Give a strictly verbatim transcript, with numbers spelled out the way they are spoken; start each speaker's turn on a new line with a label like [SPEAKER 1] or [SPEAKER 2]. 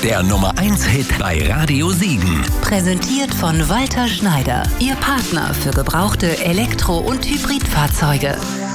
[SPEAKER 1] der Nummer eins Hit bei Radio Siegen.
[SPEAKER 2] Präsentiert von Walter Schneider, Ihr Partner für gebrauchte Elektro- und Hybridfahrzeuge.